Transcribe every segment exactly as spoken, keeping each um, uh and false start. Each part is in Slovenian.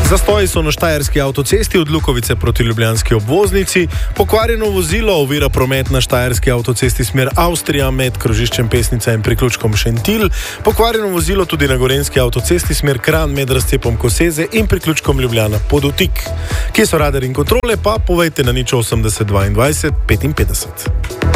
Zastoji so na štajerski avtocesti od Lukovice proti ljubljanski obvoznici, pokvarjeno vozilo ovira promet na štajerski avtocesti smer Avstrija med krožiščem Pesnica in priključkom Šentilj, pokvarjeno vozilo tudi na gorenjski avtocesti smer Kranj med razcepom Koseze in priključkom Ljubljana Podovtik. Kje so radar in kontrole, pa povejte na nič osemdeset dvaindvajset petinpetdeset.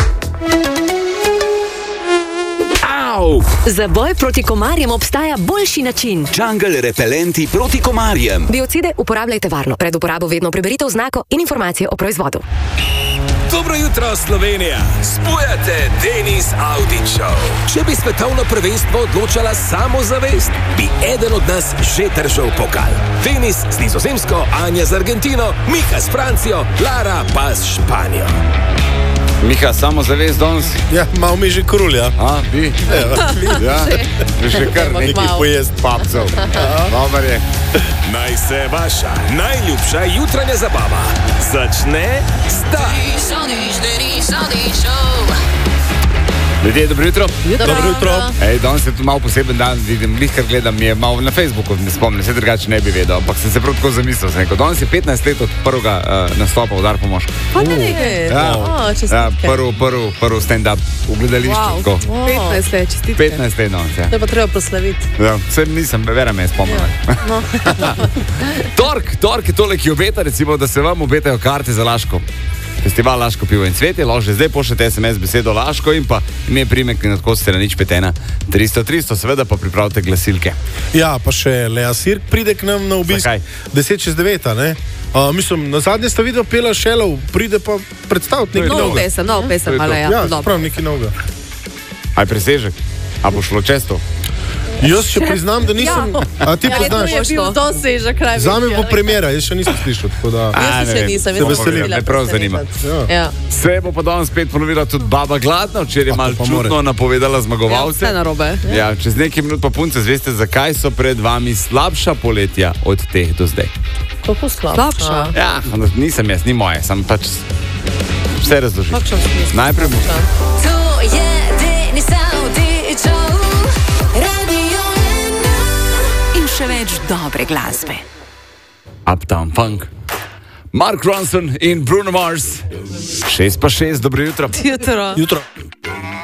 Za boj proti komarjem obstaja boljši način. Jungle repelenti proti komarjem. Biocide uporabljajte varno. Pred uporabo vedno preberite oznako in informacije o proizvodu. Dobro jutro, Slovenija! Spujate Denis Audi Show. Če bi svetovno prvenstvo odločala samozavest, bi eden od nas že držal pokal. Denis z Nizozemsko, Anja z Argentino, Miha s Francijo, Lara pa s Španijo. Miha, samo zavest danes? Ja, malo mi že krulja. A, bi? Ja, še kar nekaj pojest papcev. Dobar je. Naj se vaša najljubša jutranja zabava začne zdaj. Ljudje, dobro jutro. Dobro jutro. Ej, danes je tu malo poseben dan, vidim, lihkar gledam, je malo na Facebooku, ne spomnim, se drugače ne bi vedel, ampak sem se prav tako zamislil, sem rekel, danes je petnajst let od prvega uh, nastopa Udar po moško. Pa ne nekaj. Ja, O, čestitke. ja prv, prv, prv stand-up v gledališču. Wow. Wow. petnajst let, čestitke. petnajst let danes, ja. To je pa treba proslaviti. Ja, vse nisem, vera me je spomnila. No. Tork, tork je tole, ki obeta, recimo, da se vam obetajo karte za Laško. Festival Laško pivo in cvetje, lahko že zdaj pošljete es em es besedo Laško in pa ime primek in tako ste na nič pet ena tristo tristo, seveda pa pripravite glasilke. Ja, pa še Lea Sirk pride k nam na obisk. Zakaj? deset čez devet, ne? Uh, mislim, na zadnje sta videl Pela Šelov, pride pa predstaviti nekaj Novo novega. pesem, novo pesem, To je to. ali ja. Ja, dobro. prav nekaj novega. Aj presežek? A bo šlo čez to? Jaz še priznam, da nisem... A ti Ja, to poznaš? je bil dosežek največji. Zame bo premjera, jaz še nisem slišal, tako da... Jaz A, ne še vem, nisem, se jaz sem veselim, bila me prav zanima. presenečena. Ja. Se bo pa danes spet ponovila tudi Baba Gladna, včeraj je malo pa more. čudno napovedala Ja, zmagovalce. vse narobe. Ja, čez nekaj minut pa punce zveste, zakaj so pred vami slabša poletja od teh do zdaj. Kako slabša? Slabša. Ja, nisem jaz, ni moje, sem pač vse razložil. Kakšen smisel? Najprej bo. To je Denis Audi Show. Radio ena. In še več dobre glasbe. Uptown Funk. Mark Ronson in Bruno Mars. Šest pa šest, dobro jutro. Jutro. Jutro.